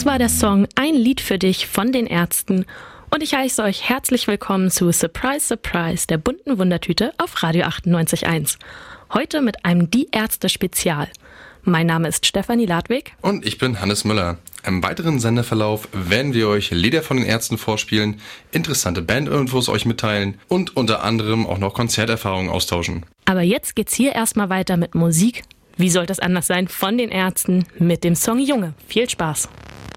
Das war der Song Ein Lied für dich von den Ärzten und ich heiße euch herzlich willkommen zu Surprise, Surprise, der bunten Wundertüte auf Radio 98.1. Heute mit einem Die Ärzte-Spezial. Mein Name ist Stefanie Ladwig. Und ich bin Hannes Müller. Im weiteren Sendeverlauf werden wir euch Lieder von den Ärzten vorspielen, interessante Bandinfos euch mitteilen und unter anderem auch noch Konzerterfahrungen austauschen. Aber jetzt geht's hier erstmal weiter mit Musik. Wie sollte es anders sein, von den Ärzten mit dem Song Junge. Viel Spaß!